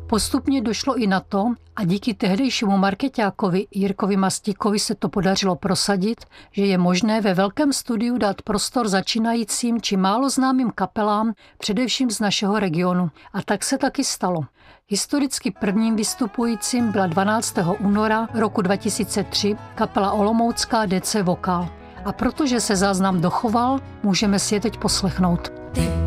Postupně došlo i na to, a díky tehdejšímu markeťákovi Jirkovi Mastíkovi se to podařilo prosadit, že je možné ve velkém studiu dát prostor začínajícím či málo známým kapelám, především z našeho regionu. A tak se taky stalo. Historicky prvním vystupujícím byla 12. února roku 2003 kapela olomoucká DC Vokál. A protože se záznam dochoval, můžeme si je teď poslechnout.